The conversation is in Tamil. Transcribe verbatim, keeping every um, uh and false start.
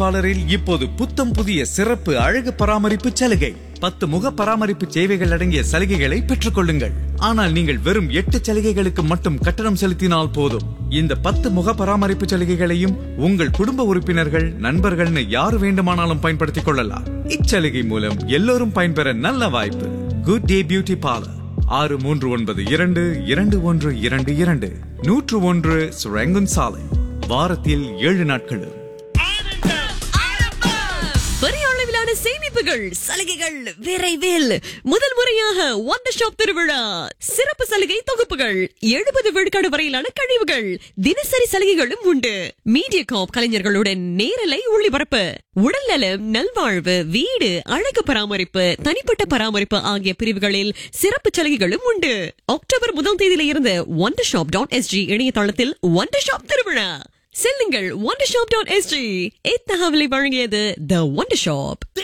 பார்லரில் இப்போது புத்தம் புதிய சிறப்பு அழகு பராமரிப்பு சலுகை. பத்து முக பராமரிப்பு சேவைகள் அடங்கிய சலுகைகளை பெற்றுக் கொள்ளுங்கள். ஆனால் நீங்கள் வெறும் எட்டு சலுகைகளுக்கு மட்டும் கட்டணம் செலுத்தினால் போதும். இந்த பத்து முக பராமரிப்பு சலுகைகளையும் உங்கள் குடும்ப உறுப்பினர்கள், நண்பர்கள்னு யாரு வேண்டுமானாலும் பயன்படுத்திக் கொள்ளலாம். இச்சலுகை மூலம் எல்லோரும் பயன்பெற நல்ல வாய்ப்பு. குட் டே பியூட்டி பார்லர், ஆறு மூன்று ஒன்பது இரண்டு இரண்டு ஒன்று இரண்டு இரண்டு நூற்று ஒன்று சுரங்கன் சாலை. வாரத்தில் ஏழு நாட்களும். பெரிய அளவிலான சேமிப்புகள், சலுகைகள் விரைவில். முதல் முறையாக ஒண்டர் ஷாப் திருவிழா சிறப்பு சலுகை தொகுப்புகள், எழுபது விழுக்காடு வரையிலான கழிவுகள், தினசரி சலுகைகளும் உண்டு. மீடியா காப் கலைஞர்களுடன் நேரலை ஒளிபரப்பு, உடல் நலம், நல்வாழ்வு, வீடு, அழகு பராமரிப்பு, தனிப்பட்ட பராமரிப்பு ஆகிய பிரிவுகளில் சிறப்பு சலுகைகளும் உண்டு. அக்டோபர் முதல் தேதியில இருந்து ஒண்டர் ஷாப் டாட் எஸ்ஜி இணையதளத்தில் ஒண்டர் ஷாப் திருவிழா செல்லுங்கள். ஒண்டர் ஷாப் டாட் எஸ்ஜி இத்தகவலை வழங்கியது தி ஒண்டர் ஷாப்.